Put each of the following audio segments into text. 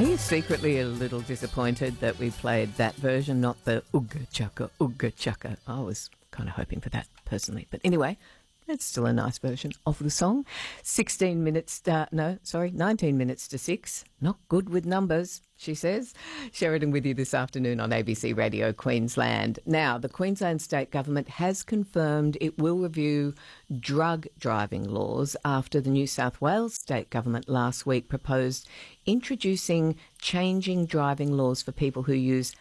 Are you secretly a little disappointed that we played that version, not the Ooga Chaka? I was kind of hoping for that personally. But anyway, it's still a nice version of the song. 19 minutes to 6. Not good with numbers, she says. Sheridan with you this afternoon on ABC Radio Queensland. Now, the Queensland State Government has confirmed it will review drug driving laws after the New South Wales State Government last week proposed introducing changing driving laws for people who use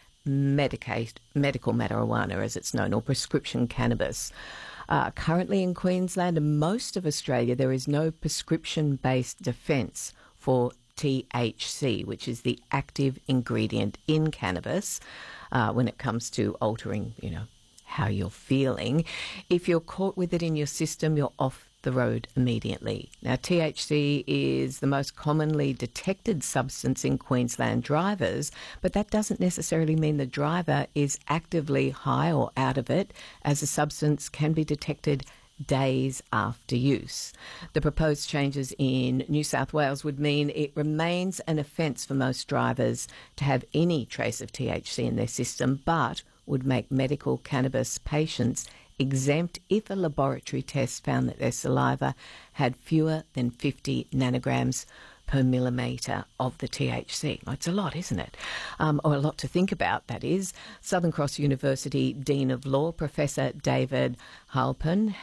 medical marijuana, as it's known, or prescription cannabis. Currently in Queensland and most of Australia, there is no prescription-based defence for THC, which is the active ingredient in cannabis, when it comes to altering, how you're feeling. If you're caught with it in your system, you're off the road immediately. Now, THC is the most commonly detected substance in Queensland drivers, but that doesn't necessarily mean the driver is actively high or out of it, as the substance can be detected days after use. The proposed changes in New South Wales would mean it remains an offence for most drivers to have any trace of THC in their system, but would make medical cannabis patients exempt if a laboratory test found that their saliva had fewer than 50 nanograms per millimetre of the THC. It's a lot, isn't it? Or a lot to think about, that is. Southern Cross University Dean of Law, Professor David Halpern,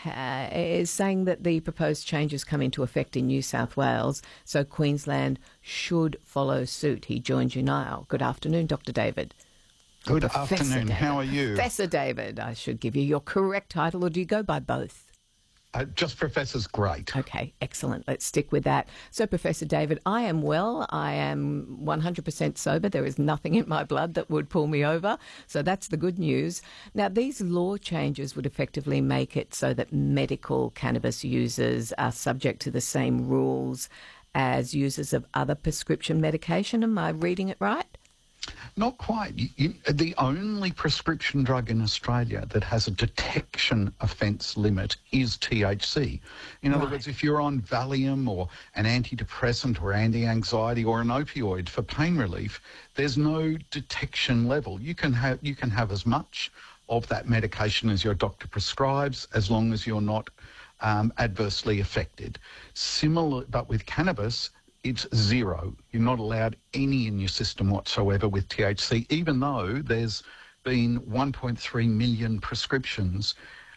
is saying that the proposed changes come into effect in New South Wales, so Queensland should follow suit. He joins you now. Good afternoon, Dr. David. Good afternoon. David. How are you? Professor David, I should give you your correct title, or do you go by both? Just Professor's great. Okay, excellent. Let's stick with that. So, Professor David, I am well. I am 100% sober. There is nothing in my blood that would pull me over. So that's the good news. Now, these law changes would effectively make it so that medical cannabis users are subject to the same rules as users of other prescription medication. Am I reading it right? Not quite. The only prescription drug in Australia that has a detection offence limit is THC. In other words, if you're on Valium or an antidepressant or anti-anxiety or an opioid for pain relief, there's no detection level. You can have as much of that medication as your doctor prescribes, as long as you're not adversely affected. Similar, but with cannabis, it's zero. You're not allowed any in your system whatsoever with THC, even though there's been 1.3 million prescriptions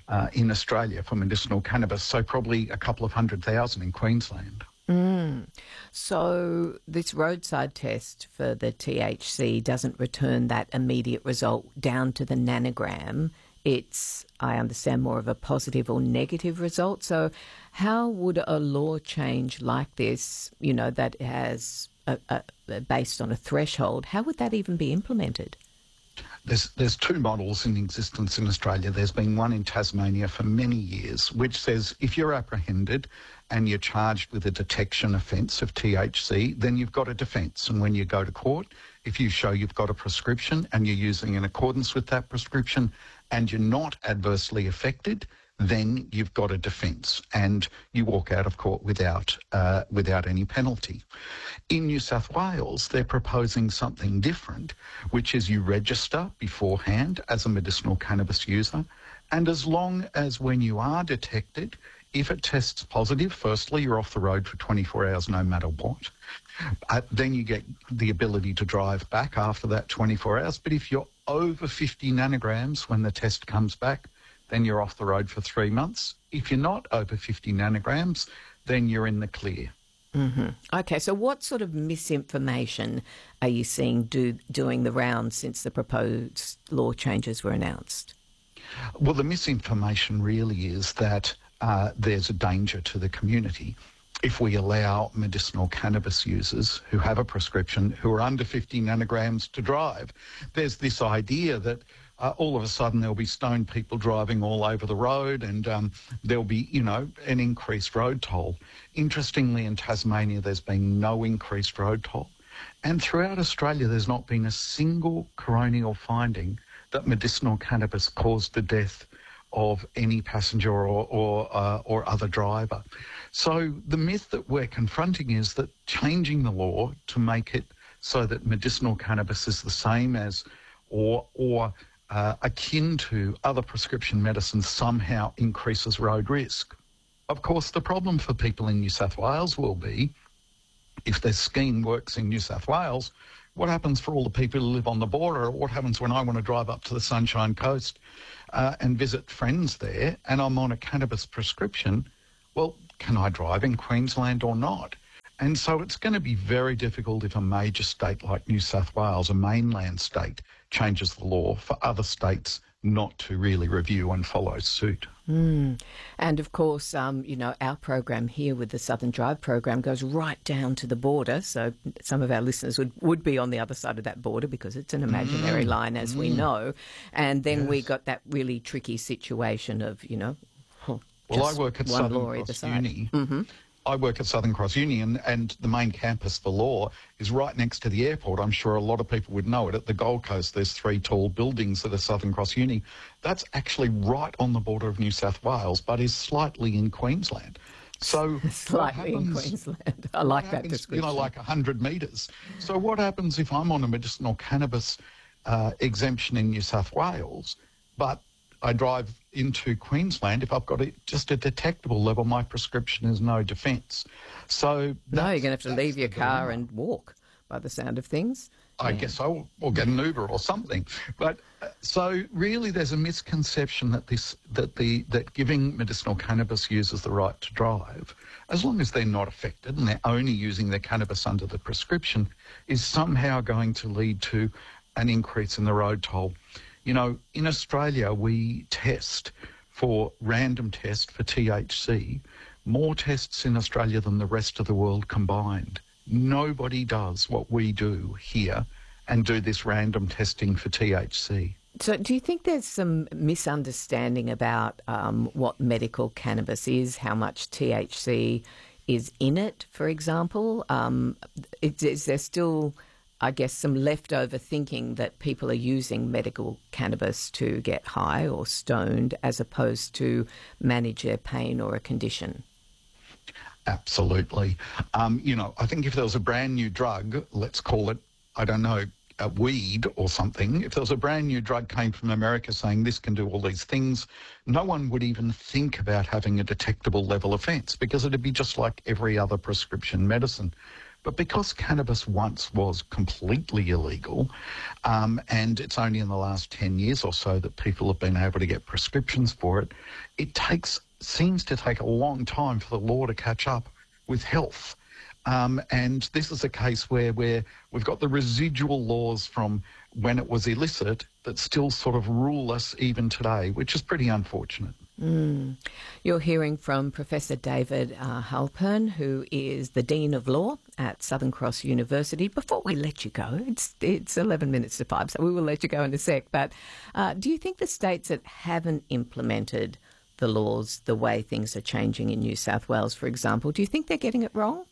in Australia for medicinal cannabis, so probably a couple of 100,000 in Queensland. So this roadside test for the THC doesn't return that immediate result down to the nanogram. It's, I understand, more of a positive or negative result. So how would a law change like this, that has based on a threshold, how would that even be implemented? There's two models in existence in Australia. There's been one in Tasmania for many years, which says if you're apprehended and you're charged with a detection offence of THC, then you've got a defence. And when you go to court, if you show you've got a prescription and you're using in accordance with that prescription and you're not adversely affected, then you've got a defence and you walk out of court without any penalty. In New South Wales, they're proposing something different, which is you register beforehand as a medicinal cannabis user, and as long as when you are detected, if it tests positive, firstly, you're off the road for 24 hours no matter what. Then you get the ability to drive back after that 24 hours. But if you're over 50 nanograms when the test comes back, then you're off the road for 3 months. If you're not over 50 nanograms, then you're in the clear. Mm-hmm. Okay, so what sort of misinformation are you seeing doing the rounds since the proposed law changes were announced? Well, the misinformation really is that there's a danger to the community if we allow medicinal cannabis users who have a prescription who are under 50 nanograms to drive. There's this idea that all of a sudden there'll be stoned people driving all over the road and there'll be, an increased road toll. Interestingly, in Tasmania, there's been no increased road toll. And throughout Australia, there's not been a single coronial finding that medicinal cannabis caused the death of any passenger or other driver. So the myth that we're confronting is that changing the law to make it so that medicinal cannabis is the same as or akin to other prescription medicines somehow increases road risk. Of course, the problem for people in New South Wales will be, if this scheme works in New South Wales, what happens for all the people who live on the border? Or what happens when I want to drive up to the Sunshine Coast and visit friends there and I'm on a cannabis prescription? Well, can I drive in Queensland or not? And so it's going to be very difficult if a major state like New South Wales, a mainland state, changes the law for other states not to really review and follow suit. And of course, our program here with the Southern Drive program goes right down to the border. So some of our listeners would be on the other side of that border because it's an imaginary line, as we know. And then we got that really tricky situation of, well, I work at Southern Cross Uni. I work at Southern Cross Uni, and the main campus for law is right next to the airport. I'm sure a lot of people would know it. At the Gold Coast, there's 3 tall buildings that are Southern Cross Uni. That's actually right on the border of New South Wales, but is slightly in Queensland. So slightly in Queensland. I like that description. Like 100 metres. So what happens if I'm on a medicinal cannabis exemption in New South Wales, but I drive into Queensland? If I've got just a detectable level, my prescription is no defence. So no, you're going to have to leave your car and walk, by the sound of things. I guess so, or get an Uber or something. But so really, there's a misconception that giving medicinal cannabis users the right to drive, as long as they're not affected and they're only using their cannabis under the prescription, is somehow going to lead to an increase in the road toll. In Australia, we random test for THC, more tests in Australia than the rest of the world combined. Nobody does what we do here and do this random testing for THC. So do you think there's some misunderstanding about what medical cannabis is, how much THC is in it, for example? Is there still, I guess, some leftover thinking that people are using medical cannabis to get high or stoned as opposed to manage their pain or a condition? Absolutely. I think if there was a brand new drug, let's call it, I don't know, a weed or something, if there was a brand new drug came from America saying this can do all these things, no one would even think about having a detectable level offence because it'd be just like every other prescription medicine. But because cannabis once was completely illegal, and it's only in the last 10 years or so that people have been able to get prescriptions for it, seems to take a long time for the law to catch up with health. And this is a case where we've got the residual laws from when it was illicit that still sort of rule us even today, which is pretty unfortunate. You're hearing from Professor David Halpern, who is the Dean of Law at Southern Cross University. Before we let you go, it's 11 minutes to 5, so we will let you go in a sec, but do you think the states that haven't implemented the laws the way things are changing in New South Wales, for example, do you think they're getting it wrong?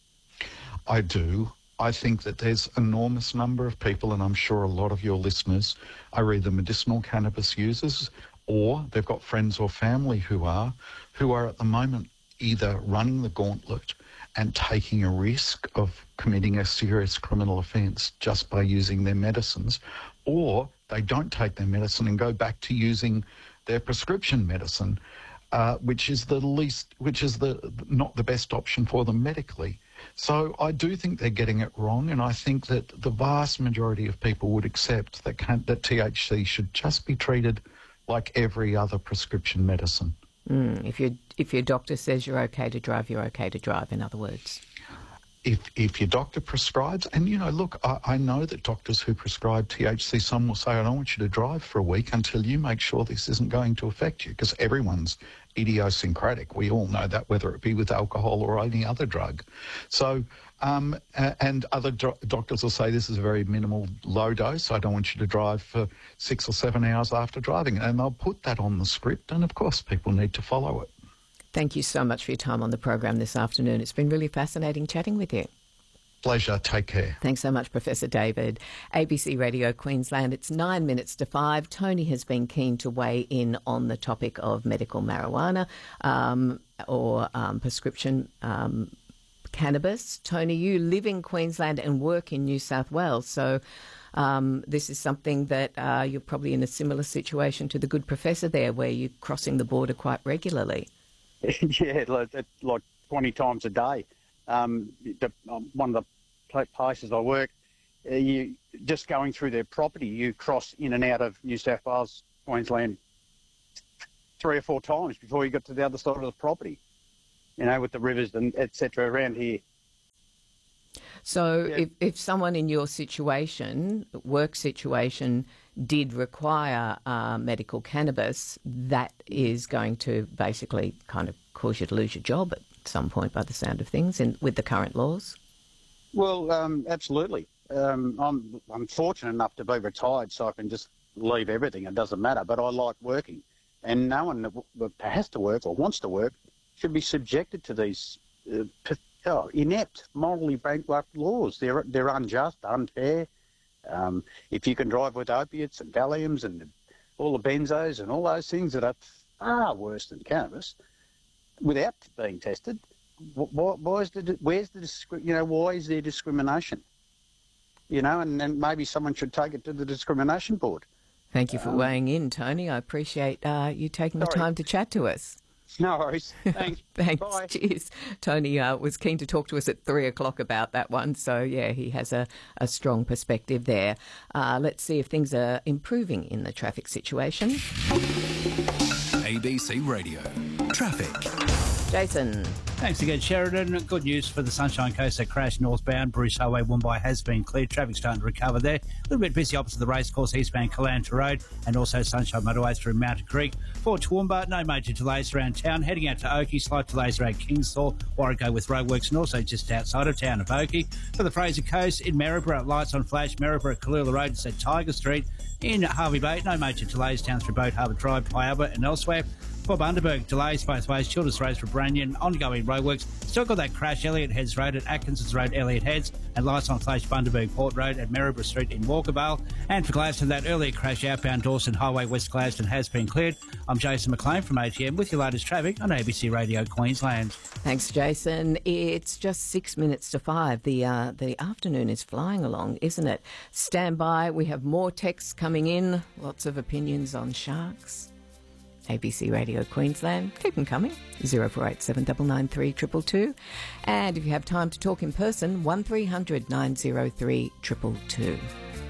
I do. I think that there's an enormous number of people, and I'm sure a lot of your listeners are either medicinal cannabis users or they've got friends or family who are at the moment either running the gauntlet and taking a risk of committing a serious criminal offence just by using their medicines, or they don't take their medicine and go back to using their prescription medicine, which is not the best option for them medically. So I do think they're getting it wrong, and I think that the vast majority of people would accept that THC should just be treated like every other prescription medicine. If your doctor says you're okay to drive, you're okay to drive, in other words. If your doctor prescribes, and look, I know that doctors who prescribe THC, some will say, I don't want you to drive for a week until you make sure this isn't going to affect you, because everyone's idiosyncratic. We all know that, whether it be with alcohol or any other drug. So, and other doctors will say this is a very minimal low dose. I don't want you to drive for 6 or 7 hours after driving. And they'll put that on the script. And of course, people need to follow it. Thank you so much for your time on the program this afternoon. It's been really fascinating chatting with you. Pleasure. Take care. Thanks so much, Professor David. ABC Radio Queensland, it's 9 minutes to 5. Tony has been keen to weigh in on the topic of medical marijuana or prescription cannabis. Tony, you live in Queensland and work in New South Wales, so this is something that you're probably in a similar situation to the good professor there, where you're crossing the border quite regularly. Yeah, like 20 times a day. One of the places I work, you just going through their property, you cross in and out of New South Wales, Queensland 3 or 4 times before you got to the other side of the property, with the rivers and etc. around here. So Yeah. if someone in your situation, work situation, did require medical cannabis, that is going to basically kind of cause you to lose your job at some point by the sound of things with the current laws? Well, absolutely. I'm fortunate enough to be retired, so I can just leave everything. It doesn't matter, but I like working. And no one that has to work or wants to work should be subjected to these inept, morally bankrupt laws. They're unjust, unfair. If you can drive with opiates and Valiums and all the benzos and all those things that are far worse than cannabis, without being tested, why is there discrimination? And then maybe someone should take it to the discrimination board. Thank you for weighing in, Tony. I appreciate you taking the time to chat to us. No worries. Thanks. Thanks. Bye. Cheers. Tony was keen to talk to us at 3 o'clock about that one. So, yeah, he has a strong perspective there. Let's see if things are improving in the traffic situation. ABC Radio. Traffic. Jason. Thanks again, Sheridan. Good news for the Sunshine Coast. That crash northbound Bruce Highway Woombye has been cleared. Traffic starting to recover there. A little bit busy opposite the racecourse, eastbound Calanta Road, and also Sunshine Motorway through Mountain Creek. For Toowoomba, no major delays around town. Heading out to Oakey, slight delays around Kingsthorpe, Warrego with roadworks, and also just outside of town of Oakey. For the Fraser Coast, in Maryborough, lights on flash. Maryborough, Kalula Road, and at Tiger Street. In Harvey Bay, no major delays down through Boat Harbour Drive, Piaba, and elsewhere. For Bundaberg, delays both ways. Childers Road for Brannion, ongoing roadworks. Still got that crash, Elliott Heads Road at Atkinson's Road, Elliott Heads, and lights on flash Bundaberg Port Road at Maryborough Street in Walkervale. And for Gladstone, that earlier crash outbound Dawson Highway West Gladstone has been cleared. I'm Jason McLean from ATM with your latest traffic on ABC Radio Queensland. Thanks, Jason. It's just 6 minutes to 5. The afternoon is flying along, isn't it? Stand by. We have more texts coming in. Lots of opinions on sharks. ABC Radio Queensland. Keep them coming. 0487 993 222. And if you have time to talk in person, 1300 903 222.